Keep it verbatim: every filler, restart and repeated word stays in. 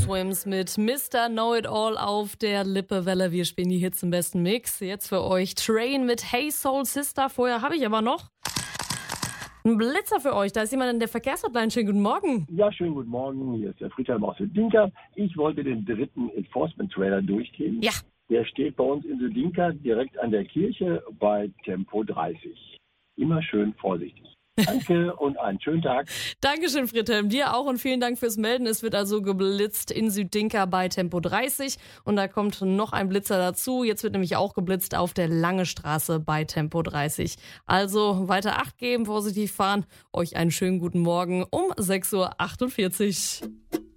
Swims mit Mister Know-It-All auf der Lippewelle. Wir spielen die Hits im besten Mix. Jetzt für euch Train mit Hey Soul Sister. Vorher habe ich aber noch einen Blitzer für euch. Da ist jemand in der Verkehrshotline. Schönen guten Morgen. Ja, schönen guten Morgen. Hier ist der Friedhelm aus Südinka. Ich wollte den dritten Enforcement-Trailer durchgehen. Ja. Der steht bei uns in Südinka direkt an der Kirche bei Tempo dreißig. Immer schön vorsichtig. Danke und einen schönen Tag. Dankeschön, Friedhelm. Dir auch und vielen Dank fürs Melden. Es wird also geblitzt in Südinka bei Tempo dreißig und da kommt noch ein Blitzer dazu. Jetzt wird nämlich auch geblitzt auf der Lange Straße bei Tempo dreißig. Also weiter Acht geben, vorsichtig fahren. Euch einen schönen guten Morgen um sechs Uhr achtundvierzig.